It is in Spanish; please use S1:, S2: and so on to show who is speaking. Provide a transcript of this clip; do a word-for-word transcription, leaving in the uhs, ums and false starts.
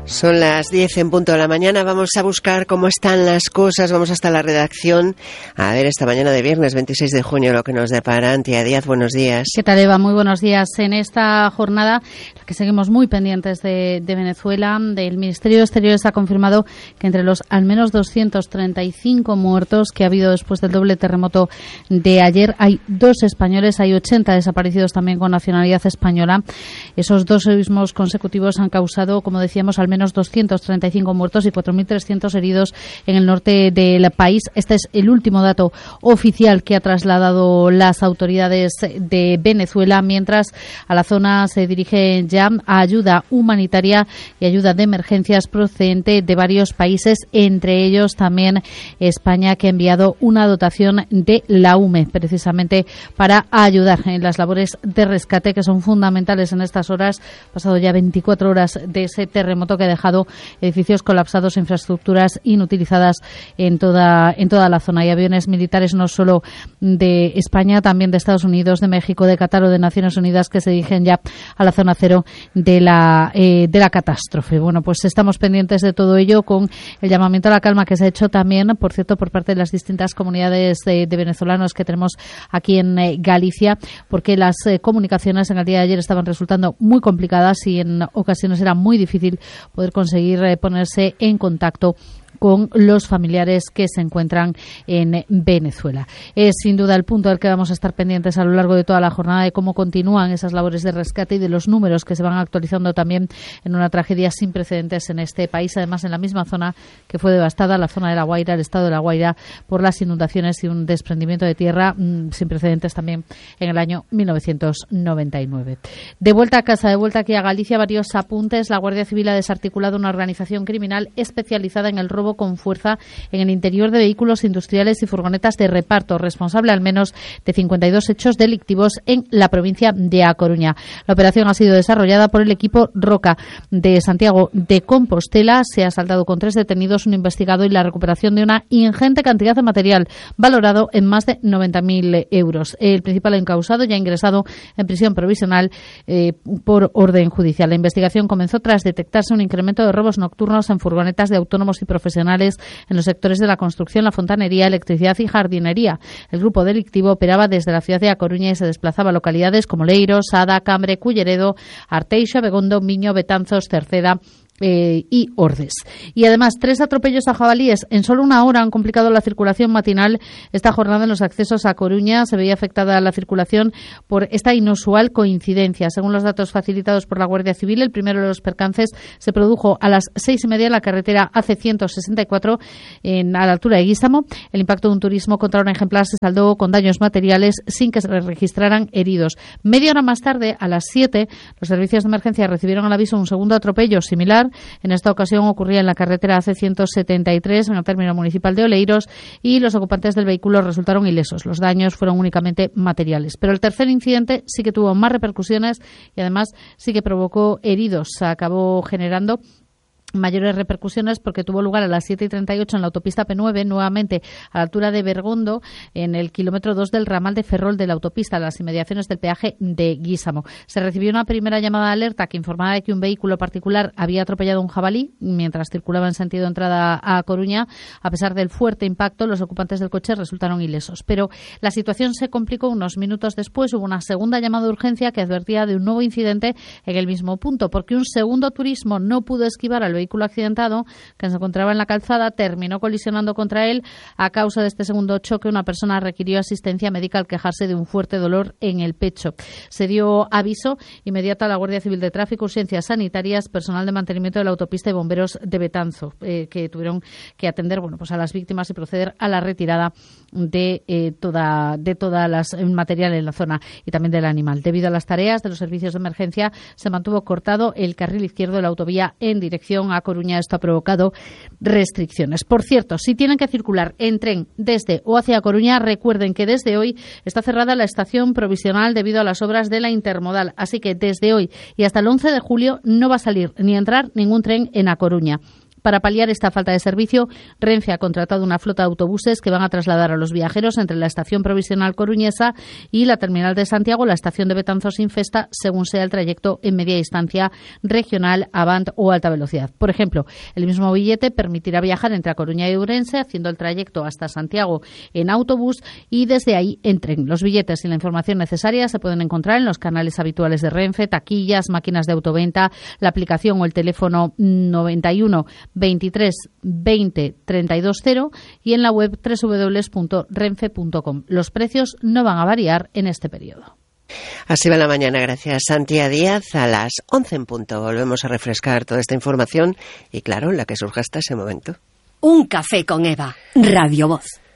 S1: Son las diez en punto de la mañana. Vamos a buscar cómo están las cosas. Vamos hasta la redacción a ver esta mañana de viernes veintiséis de junio lo que nos depara. Antía Díaz, buenos días.
S2: ¿Qué tal, Eva? Muy buenos días. En esta jornada, que seguimos muy pendientes de, de Venezuela, del Ministerio de Exteriores ha confirmado que entre los al menos doscientos treinta y cinco muertos que ha habido después del doble terremoto de ayer, hay dos españoles, hay ochenta desaparecidos también con nacionalidad española. Esos dos sismos consecutivos han causado, como decíamos, al menos doscientos treinta y cinco muertos y cuatro mil trescientos heridos en el norte del país. Este es el último dato oficial que ha trasladado las autoridades de Venezuela, mientras a la zona se dirige ya a ayuda humanitaria y ayuda de emergencias procedente de varios países, entre ellos también España, que ha enviado una dotación de la U M E precisamente para ayudar en las labores de rescate que son fundamentales en estas horas. Pasado ya veinticuatro horas de ese terremoto que ha dejado edificios colapsados, infraestructuras inutilizadas en toda en toda la zona. Hay aviones militares no solo de España, también de Estados Unidos, de México, de Qatar o de Naciones Unidas que se dirigen ya a la zona cero de la eh, de la catástrofe. Bueno, pues estamos pendientes de todo ello con el llamamiento a la calma que se ha hecho también, por cierto, por parte de las distintas comunidades de, de venezolanos que tenemos aquí en eh, Galicia, porque las eh, comunicaciones en el día de ayer estaban resultando muy complicadas y en ocasiones era muy difícil poder conseguir eh, ponerse en contacto con los familiares que se encuentran en Venezuela. Es sin duda el punto al que vamos a estar pendientes a lo largo de toda la jornada, de cómo continúan esas labores de rescate y de los números que se van actualizando también en una tragedia sin precedentes en este país, además en la misma zona que fue devastada, la zona de La Guaira, el estado de La Guaira, por las inundaciones y un desprendimiento de tierra mmm, sin precedentes también en el año mil novecientos noventa y nueve. De vuelta a casa, de vuelta aquí a Galicia, varios apuntes. La Guardia Civil ha desarticulado una organización criminal especializada en el robo con fuerza en el interior de vehículos industriales y furgonetas de reparto, responsable al menos de cincuenta y dos hechos delictivos en la provincia de A Coruña. La operación ha sido desarrollada por el equipo Roca de Santiago de Compostela. Se ha saldado con tres detenidos, un investigado y la recuperación de una ingente cantidad de material valorado en más de noventa mil euros. El principal encausado ya ha ingresado en prisión provisional eh, por orden judicial. La investigación comenzó tras detectarse un incremento de robos nocturnos en furgonetas de autónomos y profesionales en los sectores de la construcción, la fontanería, electricidad y jardinería. El grupo delictivo operaba desde la ciudad de A Coruña y se desplazaba a localidades como Leiros, Sada, Cambre, Culleredo, Arteixo, Begondo, Miño, Betanzos, Cerceda Eh, y Ordes. Y además, tres atropellos a jabalíes en solo una hora han complicado la circulación matinal esta jornada en los accesos a Coruña. Se veía afectada la circulación por esta inusual coincidencia. Según los datos facilitados por la Guardia Civil, el primero de los percances se produjo a las seis y media en la carretera A C ciento sesenta y cuatro en, a la altura de Guísamo. El impacto de un turismo contra un ejemplar se saldó con daños materiales sin que se registraran heridos. Media hora más tarde, a las siete, los servicios de emergencia recibieron al aviso un segundo atropello similar. En esta ocasión ocurría en la carretera A C ciento setenta y tres, en el término municipal de Oleiros, y los ocupantes del vehículo resultaron ilesos. Los daños fueron únicamente materiales. Pero el tercer incidente sí que tuvo más repercusiones y además sí que provocó heridos. Acabó generando mayores repercusiones porque tuvo lugar a las siete y treinta y ocho en la autopista P nueve, nuevamente a la altura de Bergondo, en el kilómetro dos del ramal de Ferrol de la autopista, a las inmediaciones del peaje de Guísamo. Se recibió una primera llamada de alerta que informaba de que un vehículo particular había atropellado un jabalí mientras circulaba en sentido entrada a Coruña. A pesar del fuerte impacto, los ocupantes del coche resultaron ilesos. Pero la situación se complicó unos minutos después. Hubo una segunda llamada de urgencia que advertía de un nuevo incidente en el mismo punto, porque un segundo turismo no pudo esquivar al vehículo accidentado que se encontraba en la calzada, terminó colisionando contra él. A causa de este segundo choque, una persona requirió asistencia médica al quejarse de un fuerte dolor en el pecho. Se dio aviso inmediato a la Guardia Civil de Tráfico, urgencias sanitarias, personal de mantenimiento de la autopista y bomberos de Betanzo, eh, que tuvieron que atender bueno, pues a las víctimas y proceder a la retirada de eh, toda de todas las el material en la zona y también del animal. Debido a las tareas de los servicios de emergencia, se mantuvo cortado el carril izquierdo de la autovía en dirección a Coruña. Esto ha provocado restricciones. Por cierto, si tienen que circular en tren desde o hacia Coruña, recuerden que desde hoy está cerrada la estación provisional debido a las obras de la intermodal. Así que desde hoy y hasta el once de julio no va a salir ni entrar ningún tren en A Coruña. Para paliar esta falta de servicio, Renfe ha contratado una flota de autobuses que van a trasladar a los viajeros entre la estación provisional coruñesa y la terminal de Santiago, la estación de Betanzos-Infesta, según sea el trayecto en media distancia, regional, avant o alta velocidad. Por ejemplo, el mismo billete permitirá viajar entre A Coruña y Ourense, haciendo el trayecto hasta Santiago en autobús y desde ahí en tren. Los billetes y la información necesaria se pueden encontrar en los canales habituales de Renfe, taquillas, máquinas de autoventa, la aplicación o el teléfono noventa y uno veintitrés veinte treinta y dos cero y en la web doble u doble u doble u punto renfe punto com. Los precios no van a variar en este periodo.
S1: Así va la mañana, gracias Santi Díaz. A las once en punto volvemos a refrescar toda esta información y claro, la que surja hasta ese momento.
S3: Un café con Eva, Radio Voz.